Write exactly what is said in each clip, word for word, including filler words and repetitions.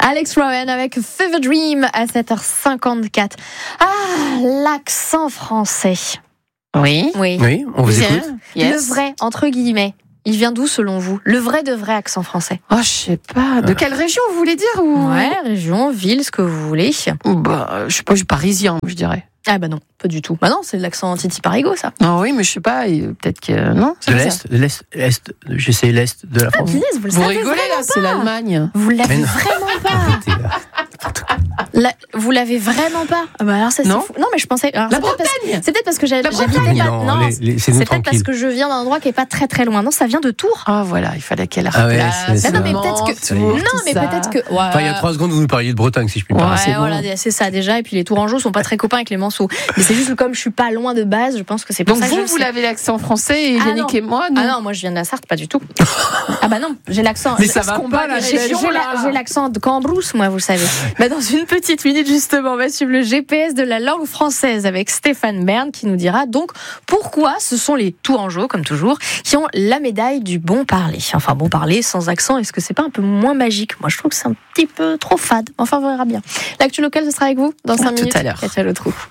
Alex Rowan avec Fever Dream à sept heures cinquante-quatre. Ah, l'accent français. Oui. Oui. Oui, on vous écoute. Yes. Le vrai, entre guillemets. Il vient d'où selon vous ? Le vrai de vrai accent français. Oh, je sais pas. De quelle région vous voulez dire ou... Ouais, région, ville, ce que vous voulez. Bah, je sais pas, je suis parisien, je dirais. Ah bah non, pas du tout. Bah non, c'est l'accent Titi Parigo, ça. Ah oui, mais je sais pas, peut-être que... Non, de l'Est, de l'Est, l'Est, j'essaie l'Est de la France. Ah, vous le vous savez rigolez là, pas. c'est l'Allemagne. Vous l'avez Mais non. vraiment pas. Arrêtez, là. La- vous l'avez vraiment pas. Ah bah alors ça c'est Non. fou. Non mais je pensais. alors, La c'est peut-être parce- Bretagne. C'est peut-être parce que j'ai- La j'habitais Bretagne. pas. Non, Non, les- les- c'est nous c'est peut-être parce tranquille. que je viens d'un endroit qui est pas très très loin. Non, ça vient de Tours. Ah voilà, il fallait qu'elle Ah ouais, replace. c'est- Bah non, mais c'est- peut-être que. c'est- Non, tout mais ça. peut-être que. Ouais, Enfin, il y a trois secondes, vous nous parliez de Bretagne, si je puis me Ouais, permettre. c'est bon. voilà, c'est ça déjà. Et puis les Tourangeaux sont pas très copains avec les Manceaux. Mais c'est juste que comme je suis pas loin de base, je pense que c'est pour Donc ça que je vous, le vous sais. l'avez l'accent français et Ah Yannick non. et moi, nous. Ah non, moi je viens de la Sarthe, pas du tout. Ah bah non, j'ai l'accent. Mais ça ce va combat, pas, là, la j'ai région, j'ai là. la- j'ai l'accent de Cambrousse, moi, vous le savez. Bah dans une petite minute justement, on va suivre le G P S de la langue française avec Stéphane Bern qui nous dira donc pourquoi ce sont les Tourangeaux, comme toujours, qui ont la médaille du bon parler. Enfin, bon parler sans accent, est-ce que c'est pas un peu moins magique ? Moi, je trouve que c'est un petit peu trop fade. Enfin, on verra bien. L'actu locale, ce sera avec vous dans cinq Tout minutes. à l'heure. Katia Le Trou.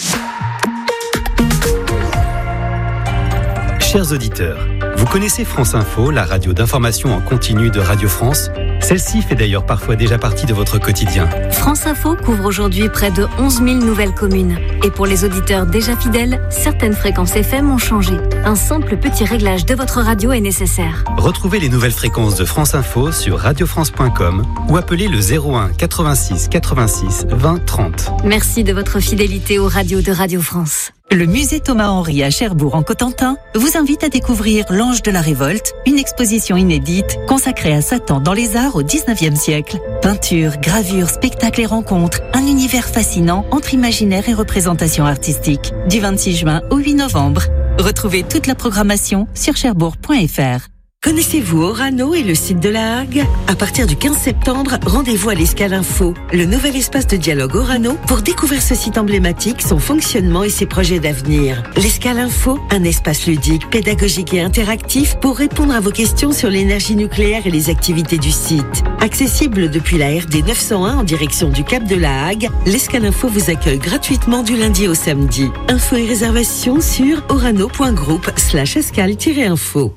Chers auditeurs, vous connaissez France Info, la radio d'information en continu de Radio France ? Celle-ci fait d'ailleurs parfois déjà partie de votre quotidien. France Info couvre aujourd'hui près de onze mille nouvelles communes. Et pour les auditeurs déjà fidèles, certaines fréquences F M ont changé. Un simple petit réglage de votre radio est nécessaire. Retrouvez les nouvelles fréquences de France Info sur radiofrance point com ou appelez le zéro un quatre-vingt-six quatre-vingt-six vingt trente. Merci de votre fidélité aux radios de Radio France. Le musée Thomas-Henry à Cherbourg en Cotentin vous invite à découvrir L'Ange de la Révolte, une exposition inédite consacrée à Satan dans les arts au dix-neuvième siècle. Peinture, gravure, spectacles et rencontres, un univers fascinant entre imaginaire et représentation artistique. Du vingt-six juin au huit novembre. Retrouvez toute la programmation sur cherbourg point f r. Connaissez-vous Orano et le site de la Hague ? À partir du quinze septembre, rendez-vous à l'Escale Info, le nouvel espace de dialogue Orano, pour découvrir ce site emblématique, son fonctionnement et ses projets d'avenir. L'Escale Info, un espace ludique, pédagogique et interactif pour répondre à vos questions sur l'énergie nucléaire et les activités du site. Accessible depuis la R D neuf cent un en direction du Cap de la Hague, l'Escale Info vous accueille gratuitement du lundi au samedi. Infos et réservations sur orano point groupe slash escale-info.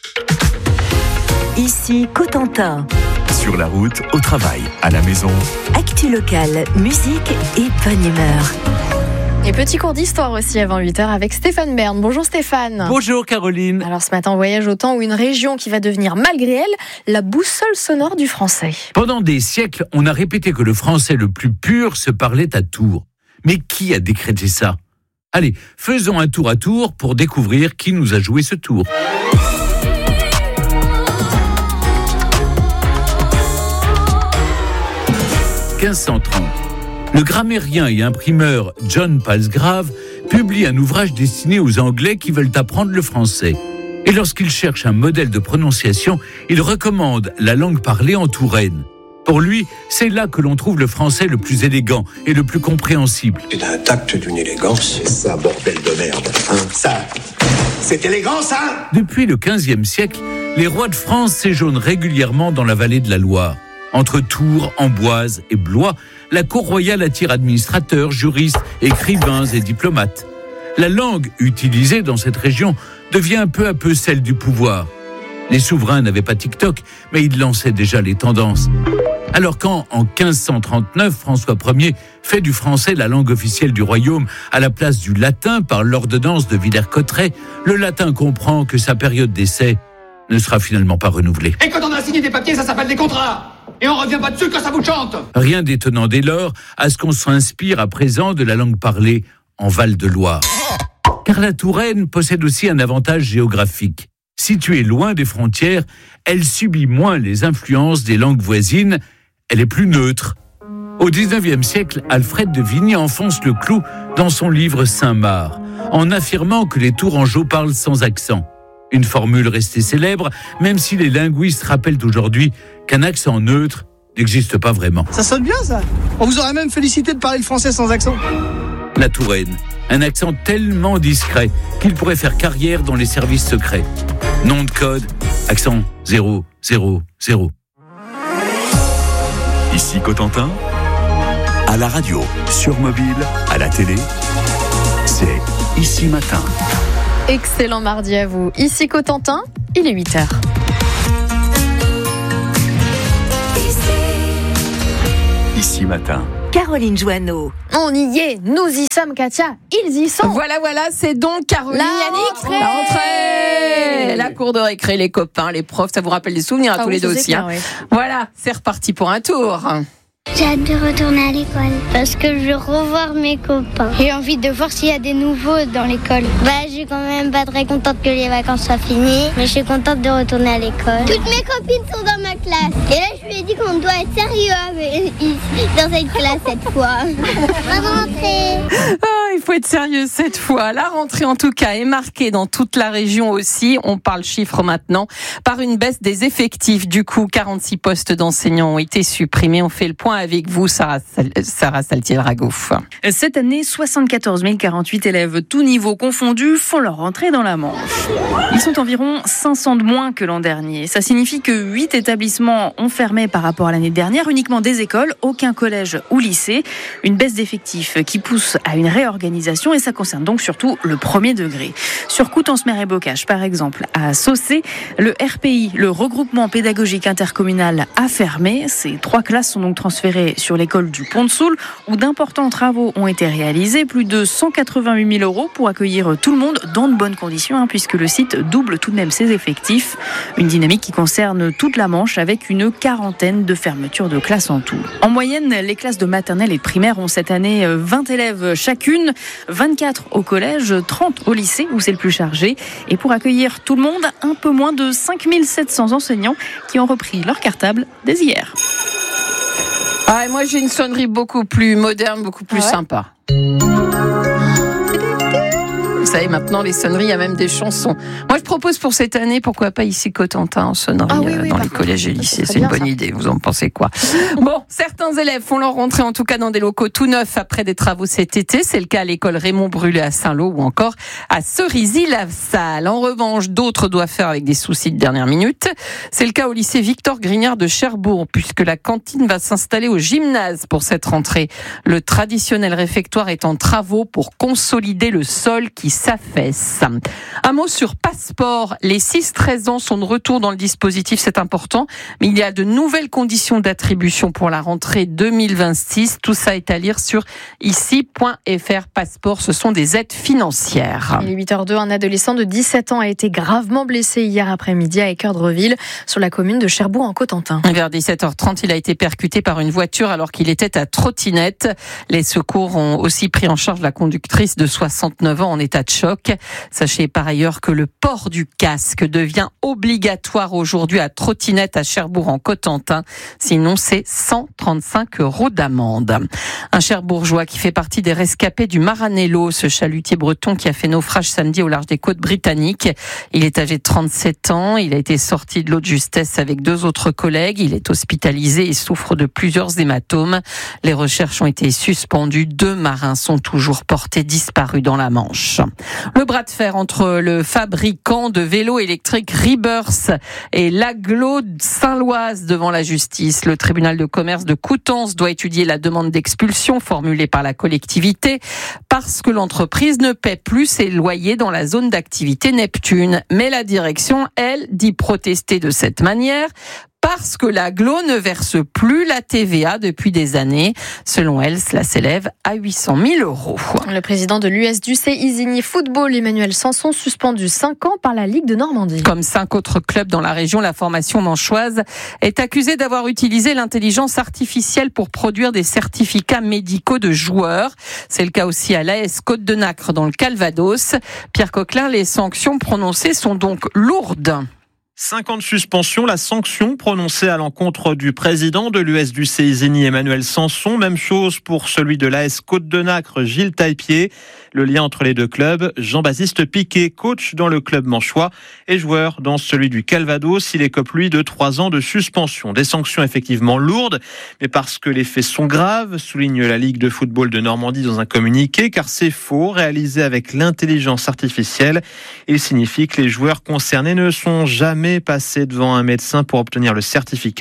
Ici Cotentin. Sur la route, au travail, à la maison. Actu locale, musique et bonne humeur. Et petit cours d'histoire aussi avant huit heures avec Stéphane Bern. Bonjour Stéphane. Bonjour Caroline. Alors ce matin, on voyage au temps où une région qui va devenir, malgré elle, la boussole sonore du français. Pendant des siècles, on a répété que le français le plus pur se parlait à Tours. Mais qui a décrété ça ? Allez, faisons un tour à Tours pour découvrir qui nous a joué ce tour. quinze cent trente. Le grammairien et imprimeur John Palsgrave publie un ouvrage destiné aux Anglais qui veulent apprendre le français. Et lorsqu'il cherche un modèle de prononciation, il recommande la langue parlée en Touraine. Pour lui, c'est là que l'on trouve le français le plus élégant et le plus compréhensible. C'est un tact d'une élégance. C'est ça, bordel de merde. Hein, ça, c'est élégant, ça ? Depuis le quinzième siècle, les rois de France séjournent régulièrement dans la vallée de la Loire. Entre Tours, Amboise et Blois, la cour royale attire administrateurs, juristes, écrivains et diplomates. La langue utilisée dans cette région devient peu à peu celle du pouvoir. Les souverains n'avaient pas TikTok, mais ils lançaient déjà les tendances. Alors quand, en quinze cent trente-neuf, François Ier fait du français la langue officielle du royaume à la place du latin par l'ordonnance de Villers-Cotterêts, le latin comprend que sa période d'essai ne sera finalement pas renouvelée. Et quand on a signé des papiers, ça s'appelle des contrats. Et on revient pas dessus quand ça vous chante. Rien d'étonnant dès lors à ce qu'on s'inspire à présent de la langue parlée en Val-de-Loire. Car la Touraine possède aussi un avantage géographique. Située loin des frontières, elle subit moins les influences des langues voisines, elle est plus neutre. Au dix-neuvième siècle, Alfred de Vigny enfonce le clou dans son livre Saint-Marc, en affirmant que les Tourangeaux parlent sans accent. Une formule restée célèbre, même si les linguistes rappellent aujourd'hui qu'un accent neutre n'existe pas vraiment. Ça sonne bien, ça. On vous aurait même félicité de parler le français sans accent. La Touraine, un accent tellement discret qu'il pourrait faire carrière dans les services secrets. Nom de code, accent zéro zéro zéro. Ici Cotentin, à la radio, sur mobile, à la télé, c'est Ici Matin. Excellent mardi à vous. Ici Cotentin, il est huit heures. Ici Matin. Caroline Joanneau. On y est, nous y sommes, Katia, ils y sont. Voilà, voilà, c'est donc Caroline La Yannick. rentrée. La rentrée. La cour de récré, les copains, les profs, ça vous rappelle des souvenirs à Ah tous oui, les deux c'est aussi. clair, Hein. oui. Voilà, c'est reparti pour un tour. J'ai hâte de retourner à l'école parce que je veux revoir mes copains. J'ai envie de voir s'il y a des nouveaux dans l'école. Bah, je suis quand même pas très contente que les vacances soient finies, mais je suis contente de retourner à l'école. Toutes mes copines sont dans ma classe. Et là, je lui ai dit qu'on doit être sérieux avec- dans cette classe cette fois. Bonne rentrée. Ah, il faut être sérieux cette fois. La rentrée, en tout cas, est marquée dans toute la région aussi. On parle chiffres maintenant par une baisse des effectifs. Du coup, quarante-six postes d'enseignants ont été supprimés. On fait le point avec vous, Sarah, Sarah Saltiel-Ragouf. Cette année, soixante-quatorze mille quarante-huit élèves, tous niveaux confondus, font leur rentrée dans la Manche. Ils sont environ cinq cents de moins que l'an dernier. Ça signifie que huit établissements ont fermé par rapport à l'année dernière, uniquement des écoles, aucun collège ou lycée. Une baisse d'effectifs qui pousse à une réorganisation et ça concerne donc surtout le premier degré. Sur Coutances-Mer et Bocage, par exemple, à Saucé, le R P I, le regroupement pédagogique intercommunal, a fermé. Ces trois classes sont donc transférées sur l'école du Pont-de-Soule où d'importants travaux ont été réalisés, plus de cent quatre-vingt-huit mille euros pour accueillir tout le monde dans de bonnes conditions hein, puisque le site double tout de même ses effectifs. Une dynamique qui concerne toute la Manche avec une quarantaine de fermetures de classes en tout. En moyenne, les classes de maternelle et de primaire ont cette année vingt élèves chacune, vingt-quatre au collège, trente au lycée où c'est le plus chargé. Et pour accueillir tout le monde, un peu moins de cinq mille sept cents enseignants qui ont repris leur cartable dès hier. Ah, et moi, j'ai une sonnerie beaucoup plus moderne, beaucoup plus Ah ouais sympa. Vous savez, maintenant, les sonneries, il y a même des chansons. Moi, je propose pour cette année, pourquoi pas ici Cotentin en sonnerie Ah oui, euh, oui, dans par les contre, collèges et ça lycées. serait C'est une bien, bonne ça. idée. Vous en pensez quoi? Bon, certains élèves font leur rentrée, en tout cas, dans des locaux tout neufs après des travaux cet été. C'est le cas à l'école Raymond Brulé à Saint-Lô ou encore à Cerisy-la-Salle. En revanche, d'autres doivent faire avec des soucis de dernière minute. C'est le cas au lycée Victor Grignard de Cherbourg, puisque la cantine va s'installer au gymnase pour cette rentrée. Le traditionnel réfectoire est en travaux pour consolider le sol qui s'affaisse. Un mot sur Passeport. Les six treize ans sont de retour dans le dispositif, c'est important. Mais il y a de nouvelles conditions d'attribution pour la rentrée deux mille vingt-six. Tout ça est à lire sur ici point f r. Passeport, ce sont des aides financières. Il est huit heures zéro deux, un adolescent de dix-sept ans a été gravement blessé hier après-midi à Équeurdreville, sur la commune de Cherbourg en Cotentin. Vers dix-sept heures trente, il a été percuté par une voiture alors qu'il était à trottinette. Les secours ont aussi pris en charge la conductrice de soixante-neuf ans en état de choc. Sachez par ailleurs que le port du casque devient obligatoire aujourd'hui à trottinette à Cherbourg en Cotentin. Sinon, c'est cent trente-cinq euros d'amende. Un Cherbourgeois qui fait partie des rescapés du Maranello, ce chalutier breton qui a fait naufrage samedi au large des côtes britanniques. Il est âgé de trente-sept ans. Il a été sorti de l'eau de justesse avec deux autres collègues. Il est hospitalisé et souffre de plusieurs hématomes. Les recherches ont été suspendues. Deux marins sont toujours portés disparus dans la Manche. Le bras de fer entre le fabricant de vélos électriques Rebirth et l'agglo Saint-Loise devant la justice. Le tribunal de commerce de Coutances doit étudier la demande d'expulsion formulée par la collectivité parce que l'entreprise ne paie plus ses loyers dans la zone d'activité Neptune. Mais la direction, elle, dit protester de cette manière parce que l'agglo ne verse plus la T V A depuis des années. Selon elle, cela s'élève à huit cent mille euros. Le président de l'U S du C Isigny Football, Emmanuel Sanson, suspendu cinq ans par la Ligue de Normandie. Comme cinq autres clubs dans la région, la formation manchoise est accusée d'avoir utilisé l'intelligence artificielle pour produire des certificats médicaux de joueurs. C'est le cas aussi à l'A S Côte-de-Nacre dans le Calvados. Pierre Coquelin, les sanctions prononcées sont donc lourdes. cinq ans de suspension, la sanction prononcée à l'encontre du président de l'U S du C Isigny, Emmanuel Sanson. Même chose pour celui de l'A S Côte-de-Nacre, Gilles Taillepied. Le lien entre les deux clubs, Jean-Baptiste Piquet, coach dans le club manchois et joueur dans celui du Calvados. Il écope, lui, de trois ans de suspension. Des sanctions effectivement lourdes, mais parce que les faits sont graves, souligne la Ligue de football de Normandie dans un communiqué, car c'est faux, réalisé avec l'intelligence artificielle. Il signifie que les joueurs concernés ne sont jamais passés devant un médecin pour obtenir le certificat.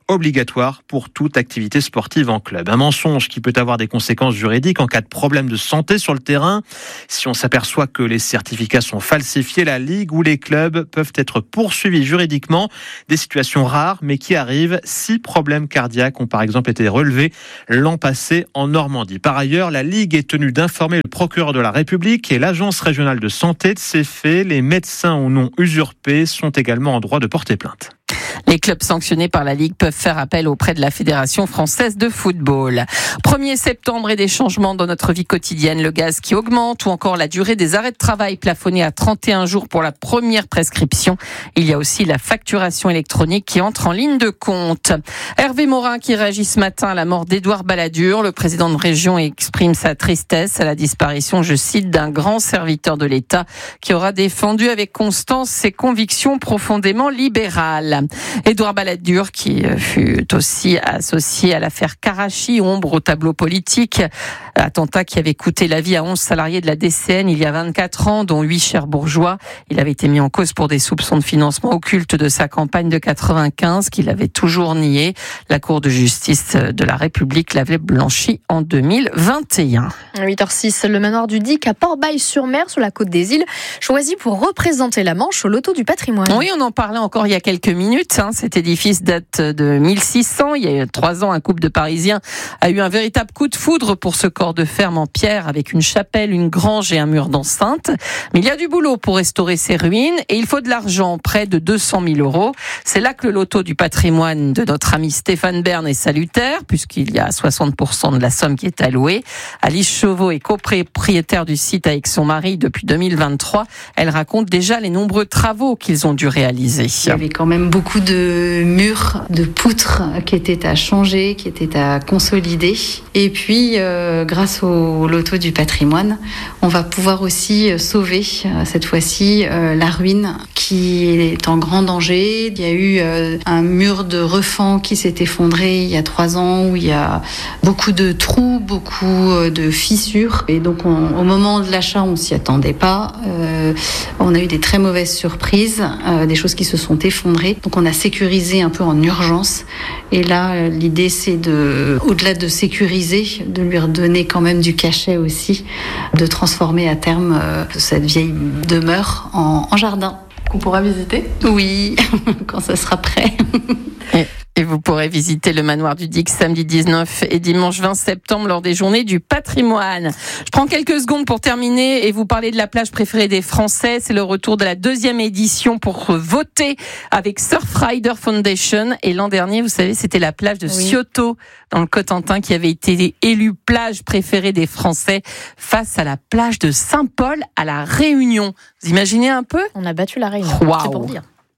obligatoire pour toute activité sportive en club. Un mensonge qui peut avoir des conséquences juridiques en cas de problème de santé sur le terrain. Si on s'aperçoit que les certificats sont falsifiés, la Ligue ou les clubs peuvent être poursuivis juridiquement. Des situations rares, mais qui arrivent. Six problèmes cardiaques ont par exemple été relevés l'an passé en Normandie. Par ailleurs, la Ligue est tenue d'informer le procureur de la République et l'Agence régionale de santé de ces faits. Les médecins ou non usurpés sont également en droit de porter plainte. Les clubs sanctionnés par la Ligue peuvent faire appel auprès de la Fédération française de football. premier septembre et des changements dans notre vie quotidienne, le gaz qui augmente ou encore la durée des arrêts de travail plafonnés à trente et un jours pour la première prescription. Il y a aussi la facturation électronique qui entre en ligne de compte. Hervé Morin qui réagit ce matin à la mort d'Édouard Balladur. Le président de région exprime sa tristesse à la disparition, je cite, d'un grand serviteur de l'État qui aura défendu avec constance ses convictions profondément libérales. Édouard Balladur, qui fut aussi associé à l'affaire Karachi, ombre au tableau politique, attentat qui avait coûté la vie à onze salariés de la D C N il y a vingt-quatre ans, dont huit cherbourgeois. Il avait été mis en cause pour des soupçons de financement occulte de sa campagne de quatre-vingt-quinze, qu'il avait toujours nié. La Cour de justice de la République l'avait blanchi en deux mille vingt et un. huit heures six, le manoir du Dic à Port-Bail-sur-Mer, sur la côte des Îles, choisi pour représenter la Manche au loto du patrimoine. Oui, on en parlait encore il y a quelques minutes. Cet édifice date de mille six cents. Il y a trois ans, un couple de Parisiens a eu un véritable coup de foudre pour ce corps de ferme en pierre avec une chapelle, une grange et un mur d'enceinte. Mais il y a du boulot pour restaurer ces ruines et il faut de l'argent, près de deux cent mille euros. C'est là que le loto du patrimoine de notre ami Stéphane Bern est salutaire, puisqu'il y a soixante pour cent de la somme qui est allouée. Alice Chauveau est copropriétaire du site avec son mari depuis deux mille vingt-trois. Elle raconte déjà les nombreux travaux qu'ils ont dû réaliser. Il y avait quand même beaucoup de murs, de poutres qui étaient à changer, qui étaient à consolider. Et puis, euh, grâce au loto du patrimoine, on va pouvoir aussi sauver, euh, cette fois-ci, euh, la ruine qui est en grand danger. Il y a eu euh, un mur de refend qui s'est effondré il y a trois ans, où il y a beaucoup de trous, beaucoup de fissures. Et donc, on, au moment de l'achat, on s'y attendait pas. Euh, on a eu des très mauvaises surprises, euh, des choses qui se sont effondrées. Donc, on a sécurisé un peu en urgence. Et là, l'idée, c'est de, au-delà de sécuriser, de lui redonner quand même du cachet aussi, de transformer à terme euh, cette vieille demeure en, en jardin. Qu'on pourra visiter ? Oui, quand ça sera prêt. Et... Et vous pourrez visiter le manoir du Dic samedi dix-neuf et dimanche vingt septembre lors des journées du patrimoine. Je prends quelques secondes pour terminer et vous parler de la plage préférée des Français. C'est le retour de la deuxième édition pour voter avec Surfrider Foundation. Et l'an dernier, vous savez, c'était la plage de oui. Cioto dans le Cotentin qui avait été élue plage préférée des Français face à la plage de Saint-Paul à La Réunion. Vous imaginez un peu ? On a battu La Réunion, wow. C'est pour dire.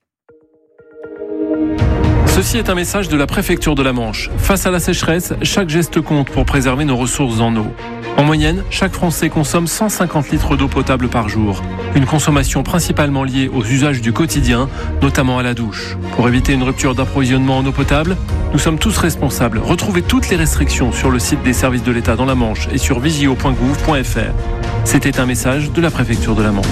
Ceci est un message de la préfecture de la Manche. Face à la sécheresse, chaque geste compte pour préserver nos ressources en eau. En moyenne, chaque Français consomme cent cinquante litres d'eau potable par jour. Une consommation principalement liée aux usages du quotidien, notamment à la douche. Pour éviter une rupture d'approvisionnement en eau potable, nous sommes tous responsables. Retrouvez toutes les restrictions sur le site des services de l'État dans la Manche et sur vigio point gouv point f r. C'était un message de la préfecture de la Manche.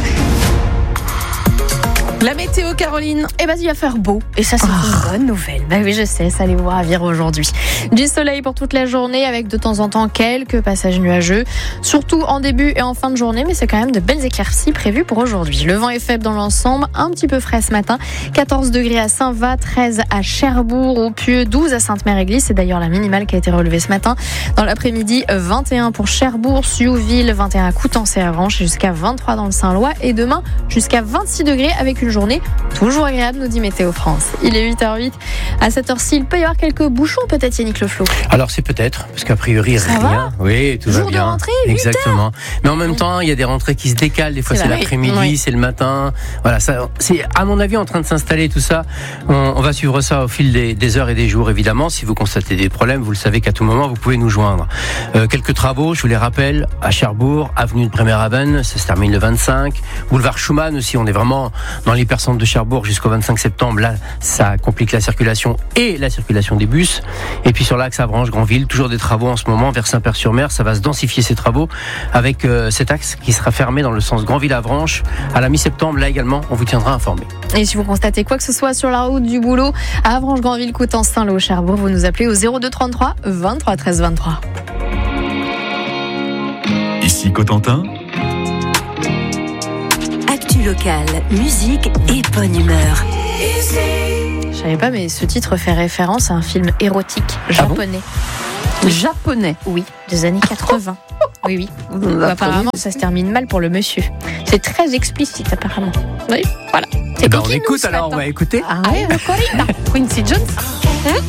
La météo, Caroline. Eh ben, il va faire beau. Et ça, c'est oh. une bonne nouvelle. Ben oui, je sais, ça allait vous ravir aujourd'hui. Du soleil pour toute la journée, avec de temps en temps quelques passages nuageux. Surtout en début et en fin de journée, mais c'est quand même de belles éclaircies prévues pour aujourd'hui. Le vent est faible dans l'ensemble, un petit peu frais ce matin. quatorze degrés à Saint-Va, treize à Cherbourg, au Pieux, douze à Sainte-Mère-Église. C'est d'ailleurs la minimale qui a été relevée ce matin. Dans l'après-midi, vingt et un pour Cherbourg, Siouville, vingt et un à Coutances et Avranches, jusqu'à vingt-trois dans le Saint-Lois. Et demain, jusqu'à vingt-six degrés avec une journée toujours agréable, nous dit Météo France. Il est huit heures huit. À cette heure-ci, il peut y avoir quelques bouchons, peut-être, Yannick Le Floch. Alors, c'est peut-être, parce qu'a priori, ça rien. Va oui, tout Jour va bien. Jour de rentrée, exactement. Mais en même temps, il y a des rentrées qui se décalent. Des fois, c'est, c'est l'après-midi, oui. c'est le matin. Voilà, ça, c'est, à mon avis, en train de s'installer tout ça. On, on va suivre ça au fil des, des heures et des jours, évidemment. Si vous constatez des problèmes, vous le savez qu'à tout moment, vous pouvez nous joindre. Euh, quelques travaux, je vous les rappelle, à Cherbourg, avenue de Bremerhaven, ça se termine le vingt-cinq. Boulevard Schumann aussi, on est vraiment dans les l'hypercentre de Cherbourg jusqu'au vingt-cinq septembre. Là, ça complique la circulation et la circulation des bus. Et puis sur l'axe Avranches-Granville, toujours des travaux en ce moment vers Saint-Père-sur-Mer. Ça va se densifier ces travaux avec euh, cet axe qui sera fermé dans le sens Granville-Avranches à la mi-septembre. Là également, on vous tiendra informé. Et si vous constatez quoi que ce soit sur la route du boulot à Avranches-Granville, Coutances, Saint-Lô, Cherbourg, vous nous appelez au zéro deux trente-trois vingt-trois treize vingt-trois. Ici Cotentin. Actu locale, musique et bonne humeur. Je savais pas, mais ce titre fait référence à un film érotique japonais. Ah bon ? Japonais ? Oui, des années quatre-vingts. Oui, oui. Bah, apparemment, ça se termine mal pour le monsieur. C'est très explicite, apparemment. Oui, voilà. Eh ben, on écoute alors, on va écouter. Ah ouais, Quincy Jones.